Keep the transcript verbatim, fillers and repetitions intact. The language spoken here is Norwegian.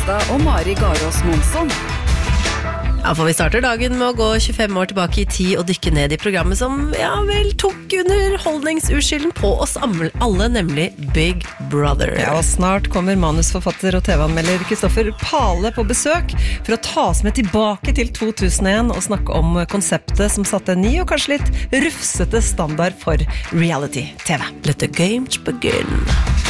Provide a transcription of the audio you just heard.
Fjelstad og Mari Garås Monsson. Ja, for vi starter dagen med å gå tjuefem år tilbake i tid og dykke ned i programmet som, ja vel, tok underholdningsuskylden på oss alle, nemlig Big Brother. Ja, og snart kommer manusforfatter og T V-anmelder Kristoffer Pale på besøk for å ta oss med tilbake til to tusen og en og snakke om konseptet som satte en ny og kanskje litt rufsete standard for reality-T V. Let the games begin.